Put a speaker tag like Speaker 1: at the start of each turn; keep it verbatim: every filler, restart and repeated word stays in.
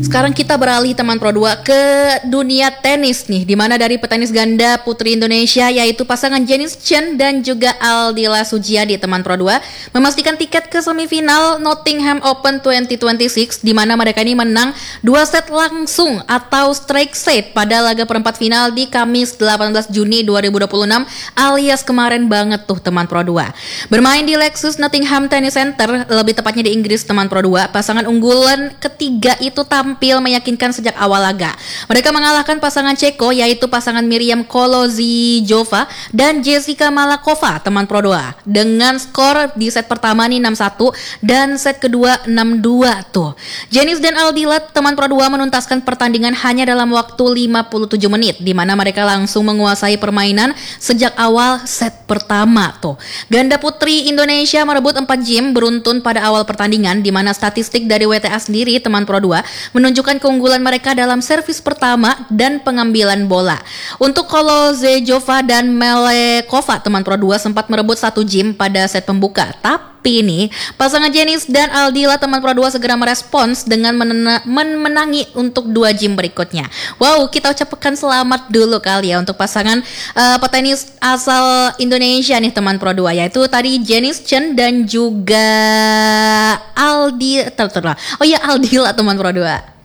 Speaker 1: Sekarang kita beralih teman Pro dua ke dunia tenis nih, dimana dari petenis ganda putri Indonesia yaitu pasangan Janice Chen dan juga Aldila Suciadi teman Pro dua memastikan tiket ke semifinal Nottingham Open dua ribu dua puluh enam, dimana mereka ini menang dua set langsung atau straight set pada laga perempat final di Kamis delapan belas Juni dua ribu dua puluh enam alias kemarin banget tuh teman Pro dua. Bermain di Lexus Nottingham Tennis Center, lebih tepatnya di Inggris teman Pro dua, pasangan unggulan ketiga itu tampil meyakinkan sejak awal laga. Mereka mengalahkan pasangan Ceko yaitu pasangan Miriam Kolozijova dan Jessica Malakova teman Pro dua dengan skor di set pertama nih enam satu dan set kedua enam dua tuh. Janice dan Aldila teman Pro dua menuntaskan pertandingan hanya dalam waktu lima puluh tujuh menit, di mana mereka langsung menguasai permainan sejak awal set pertama tuh. Ganda putri Indonesia merebut empat game beruntun pada awal pertandingan, di mana statistik dari W T A sendiri teman Pro dua menunjukkan keunggulan mereka dalam servis pertama dan pengambilan bola. Untuk Kolozijova dan Malakova teman Pro dua sempat merebut satu game pada set pembuka, tapi nih pasangan Janice dan Aldila teman Pro dua segera merespons dengan menena- memenangi untuk dua game berikutnya. Wow, kita ucapkan selamat dulu kali ya untuk pasangan uh, petenis asal Indonesia nih teman Pro dua, yaitu tadi Janice Chen dan juga Aldi ter- ter- oh ya Aldila teman Pro dua.